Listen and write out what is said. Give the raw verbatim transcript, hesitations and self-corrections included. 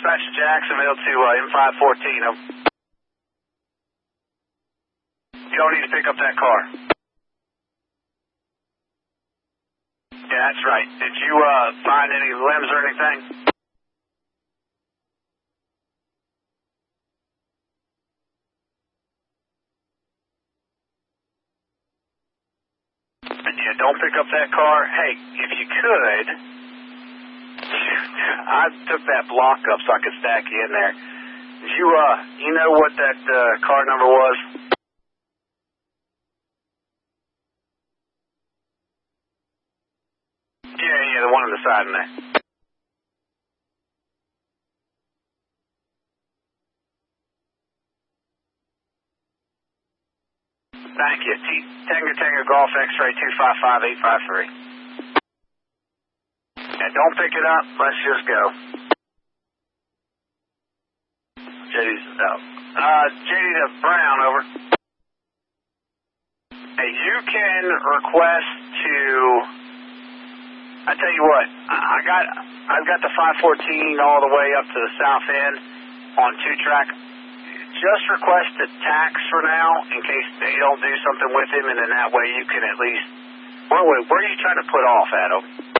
dispatch to Jacksonville to uh, M five fourteen. You don't need to pick up that car. Yeah, that's right. Did you uh, find any limbs or anything? Yeah, don't pick up that car. Hey, if you could, I took that block up so I could stack you in there. Did you, uh, you know what that uh, car number was? Yeah, yeah, the one on the side in there. Thank you. T- Tango Tango Golf X-Ray two five five eight five three. Yeah, don't pick it up. Let's just go. J D's out. Uh, J D to Brown, over. Hey, you can request to, I tell you what, I got, I've got the five fourteen all the way up to the south end on two track. Just request a tax for now in case they don't do something with him, and then that way you can at least, where, where are you trying to put off, Adam?